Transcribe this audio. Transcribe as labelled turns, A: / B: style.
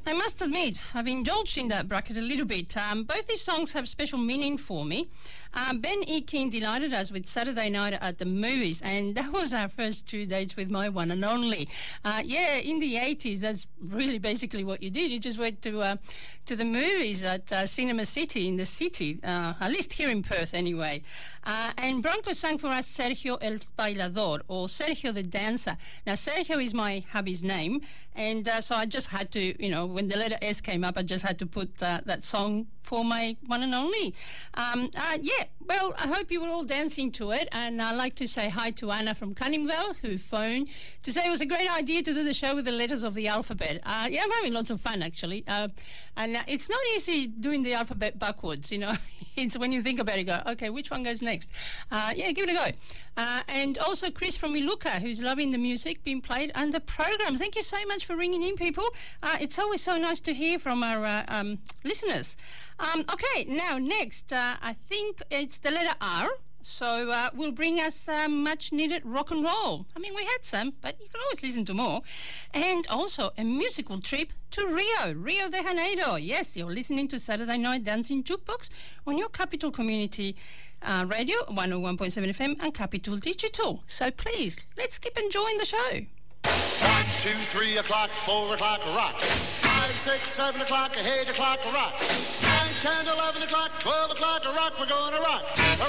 A: I must admit, I've indulged in that bracket a little bit. Both these songs have special meaning for me. Ben E. King delighted us with Saturday Night at the Movies, and that was our first 2 dates with my one and only. In the 80s, that's really basically what you did. You just went to the movies at Cinema City in the city, at least here in Perth anyway. And Bronco sang for us Sergio el Bailador, or Sergio the Dancer. Now, Sergio is my hubby's name, and so I just had to, when the letter S came up, I just had to put that song for my one and only. Well, I hope you were all dancing to it, and I'd like to say hi to Anna from Cunningville, who phoned to say it was a great idea to do the show with the letters of the alphabet. I'm having lots of fun, actually, and it's not easy doing the alphabet backwards, It's when you think about it, go, okay, which one goes next? Give it a go. And also Chris from Iluka, who's loving the music being played and the program. Thank you so much for ringing in, people. It's always so nice to hear from our listeners. Okay, now next, I think it's the letter R. So will bring us much needed rock and roll. I mean, we had some, but you can always listen to more. And also a musical trip to Rio de Janeiro. Yes, you're listening to Saturday Night Dancing Jukebox on your Capital Community Radio, 101.7 FM and Capital Digital. So please, let's keep enjoying the show.
B: 1, 2, 3 o'clock, 4 o'clock, rock. 5, 6, 7 o'clock, 8 o'clock, rock. 9, 10, 11 o'clock, 12 o'clock, rock. We're going to rock